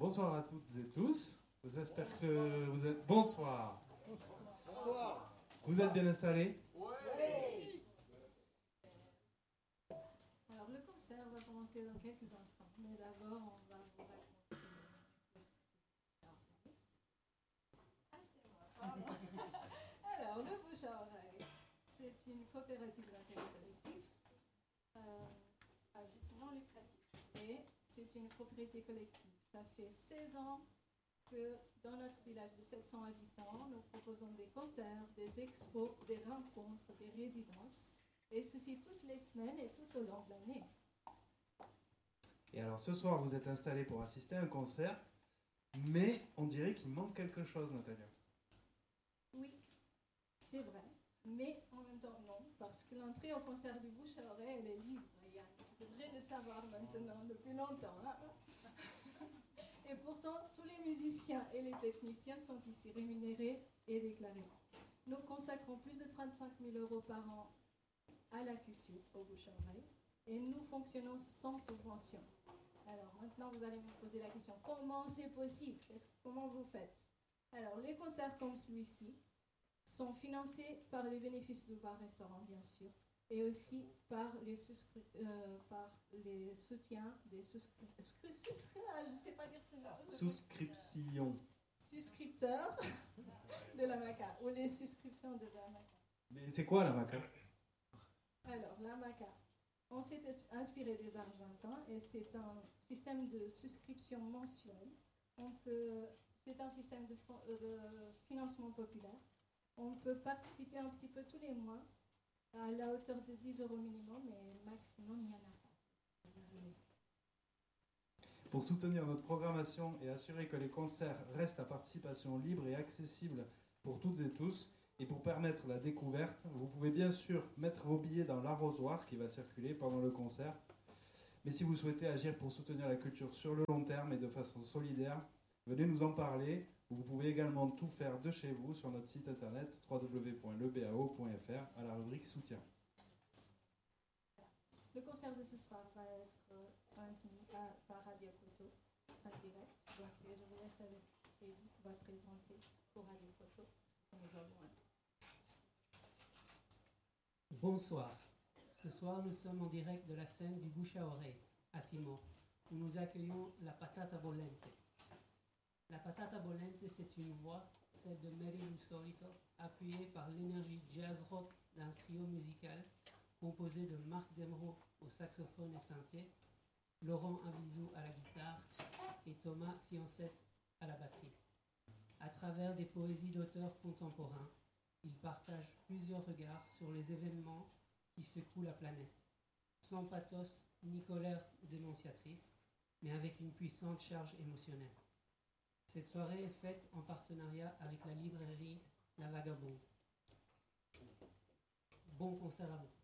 Bonsoir à toutes et tous. J'espère que vous êtes... Bonsoir. Bonsoir. Vous êtes bien installés? Oui. Alors le concert va commencer dans quelques instants, mais d'abord on va vous raconter. Alors le bouche à oreille, c'est une coopérative d'intérêt collectif, à but non lucratif, et c'est une propriété collective. Ça fait 16 ans que dans notre village de 700 habitants, nous proposons des concerts, des expos, des rencontres, des résidences, et ceci toutes les semaines et tout au long de l'année. Et alors ce soir, vous êtes installés pour assister à un concert, mais on dirait qu'il manque quelque chose, Natalia. Oui, c'est vrai, mais en même temps non, parce que l'entrée au concert du bouche à oreille, elle est libre, Yann. Tu devrais le savoir maintenant, depuis longtemps. Hein. Et pourtant, tous les musiciens et les techniciens sont ici rémunérés et déclarés. Nous consacrons plus de 35 000 € par an à la culture, au bouche à oreille, et nous fonctionnons sans subvention. Alors maintenant, vous allez me poser la question, comment c'est possible? Comment vous faites? Alors, les concerts comme celui-ci sont financés par les bénéfices du bar-restaurant, bien sûr, et aussi par les soutiens des souscripteurs de la MACA, ou les souscriptions de la MACA. Mais c'est quoi la MACA? Alors, la MACA, on s'est inspiré des Argentins et c'est un système de souscription mensuelle. C'est un système de financement populaire. On peut participer un petit peu tous les mois à la hauteur de 10 € minimum, mais maximum, il n'y en a pas. Pour soutenir notre programmation et assurer que les concerts restent à participation libre et accessible pour toutes et tous, et pour permettre la découverte, vous pouvez bien sûr mettre vos billets dans l'arrosoir qui va circuler pendant le concert. Mais si vous souhaitez agir pour soutenir la culture sur le long terme et de façon solidaire, venez nous en parler. Vous pouvez également tout faire de chez vous sur notre site internet www.lebao.fr à la rubrique soutien. Le concert de ce soir va être transmis par Radio Koto en direct. Donc, je vous laisse avec Eddie qui va présenter pour Radio Koto ce que nous avons. Bonsoir. Ce soir, nous sommes en direct de la scène du bouche à oreille, à Simon, où nous accueillons la Patata Bolente. La Patata Bolente, c'est une voix, celle de Mary Lou Solito, appuyée par l'énergie jazz-rock d'un trio musical composé de Marc Demro au saxophone et synthé, Laurent Invizou à la guitare et Thomas Fiancette à la batterie. À travers des poésies d'auteurs contemporains, ils partagent plusieurs regards sur les événements qui secouent la planète, sans pathos ni colère dénonciatrice, mais avec une puissante charge émotionnelle. Cette soirée est faite en partenariat avec la librairie La Vagabonde. Bon concert à vous.